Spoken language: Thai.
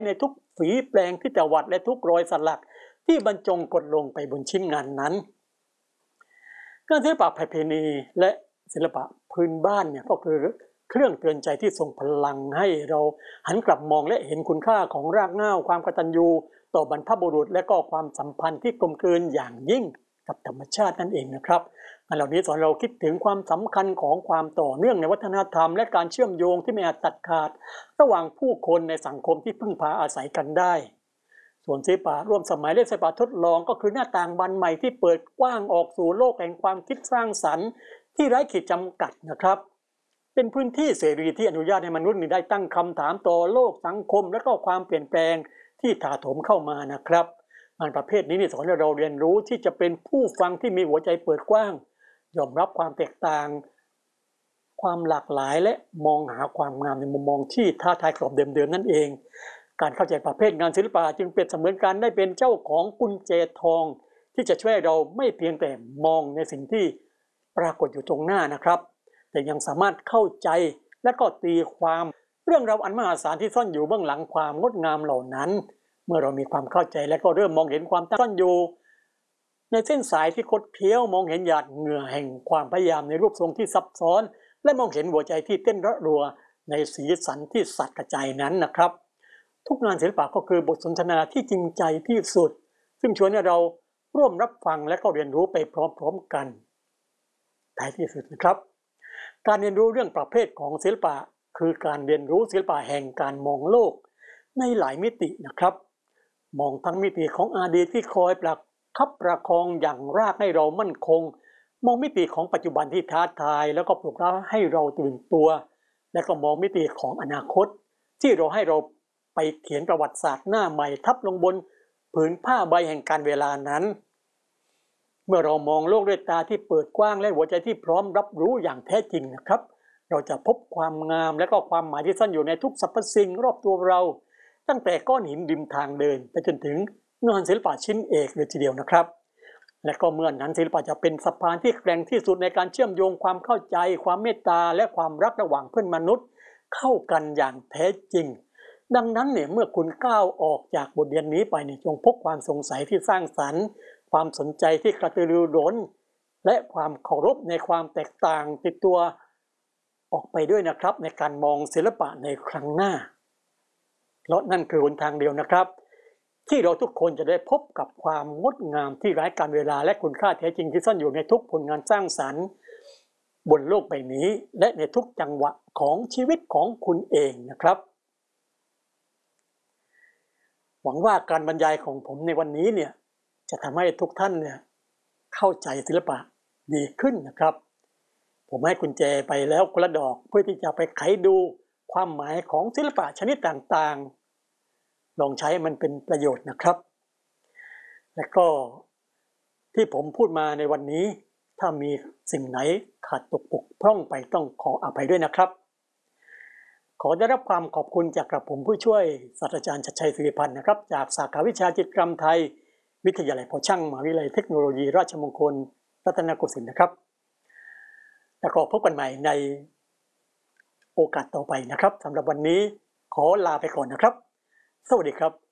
ในทุกฝีแปลงที่จะวัดและทุกรอยสลักที่บรรจงกดลงไปบนชิ้นงานนั้นงานศิลปะประเพณีและศิลปะพื้นบ้านเนี่ยก็คือเครื่องเตือนใจที่ส่งพลังให้เราหันกลับมองและเห็นคุณค่าของรากเหง้าความกตัญญูต่อบรรพบุรุษและก็ความสัมพันธ์ที่กลมกลืนอย่างยิ่งกับธรรมชาตินั่นเองนะครับงานเหล่านี้สอนเราคิดถึงความสำคัญของความต่อเนื่องในวัฒนธรรมและการเชื่อมโยงที่ไม่อาจตัดขาดระหว่างผู้คนในสังคมที่พึ่งพาอาศัยกันได้ส่วนศิลปะร่วมสมัยและศิลปะทดลองก็คือหน้าต่างบานใหม่ที่เปิดกว้างออกสู่โลกแห่งความคิดสร้างสรรค์ที่ไร้ขีดจำกัดนะครับเป็นพื้นที่เสรีที่อนุญาตให้มนุษย์ได้ตั้งคำถามต่อโลกสังคมและก็ความเปลี่ยนแปลงที่ถาโถมเข้ามานะครับงานประเภทนี้สอนให้เราเรียนรู้ที่จะเป็นผู้ฟังที่มีหัวใจเปิดกว้างยอมรับความแตกต่างความหลากหลายและมองหาความงามในมุมมองที่ท้าทายกรอบเดิมๆนั่นเองการเข้าใจประเภทงานศิลปะจึงเปรียบเสมือนการได้เป็นเจ้าของกุญแจทองที่จะช่วยเราไม่เพียงแต่มองในสิ่งที่ปรากฏอยู่ตรงหน้านะครับแต่ยังสามารถเข้าใจและก็ตีความเรื่องราวอันมหาศาลที่ซ่อนอยู่เบื้องหลังความงดงามเหล่านั้นเมื่อเรามีความเข้าใจและก็เริ่มมองเห็นความซ่อนอยู่ในเส้นสายที่คดเคี้ยวมองเห็นหยาดเหงื่อแห่งความพยายามในรูปทรงที่ซับซ้อนและมองเห็นหัวใจที่เต้นระรัวในสีสันที่สัดกระจายนั้นนะครับทุกงานศิลปะก็คือบทสนทนาที่จริงใจที่สุดซึ่งชวนให้เราร่วมรับฟังและก็เรียนรู้ไปพร้อมๆกันท้ายที่สุดนะครับการเรียนรู้เรื่องประเภทของศิลปะคือการเรียนรู้ศิลปะแห่งการมองโลกในหลายมิตินะครับมองทั้งมิติของอดีตที่คอยประคับประคองอย่างรากให้เรามั่นคงมองมิติของปัจจุบันที่ท้าทายแล้วก็ปลุกเร้าให้เราตื่นตัวและก็มองมิติของอนาคตที่เราไปเขียนประวัติศาสตร์หน้าใหม่ทับลงบนผืนผ้าใบแห่งการเวลานั้นเมื่อเรามองโลกด้วยตาที่เปิดกว้างและหัวใจที่พร้อมรับรู้อย่างแท้จริงนะครับเราจะพบความงามและก็ความหมายที่ซ่อนอยู่ในทุกสรรพสิ่งรอบตัวเราตั้งแต่ก้อนหินริมทางเดินไปจนถึงงานศิลปะชิ้นเอกเลยทีเดียวนะครับและก็เมื่อนั้นศิลปะจะเป็นสะพานที่แกร่งที่สุดในการเชื่อมโยงความเข้าใจความเมตตาและความรักระหว่างเพื่อนมนุษย์เข้ากันอย่างแท้จริงดังนั้นเมื่อคุณก้าวออกจากบทเรียนนี้ไปจงพกความสงสัยที่สร้างสรรค์ความสนใจที่กระตือรือร้นและความเคารพในความแตกต่างติดตัวออกไปด้วยนะครับในการมองศิลปะในครั้งหน้าเพราะนั่นคือหนทางเดียวนะครับที่เราทุกคนจะได้พบกับความงดงามที่ไร้กาลเวลาและคุณค่าแท้จริงที่ซ่อนอยู่ในทุกผลงานสร้างสรรค์บนโลกใบนี้และในทุกจังหวะของชีวิตของคุณเองนะครับหวังว่าการบรรยายของผมในวันนี้จะทำให้ทุกท่านเข้าใจศิลปะดีขึ้นนะครับผมให้กุญแจไปแล้วคนละดอกเพื่อที่จะไปไขดูความหมายของศิลปะชนิดต่างๆลองใช้มันเป็นประโยชน์นะครับและก็ที่ผมพูดมาในวันนี้ถ้ามีสิ่งไหนขาดตกบกพร่องไปต้องขออภัยด้วยนะครับขอได้รับความขอบคุณจากกระผมผู้ช่วยศาสตราจารย์ชัดชัยศิริพันธ์นะครับจากสาขาวิชาจิตรกรรมไทยวิทยาลัยพอช่างมหาวิทยาลัยเทคโนโลยีราชมงคลรัตนโกสินทร์นะครับแล้วก็พบกันใหม่ในโอกาสต่อไปนะครับสำหรับวันนี้ขอลาไปก่อนนะครับสวัสดีครับ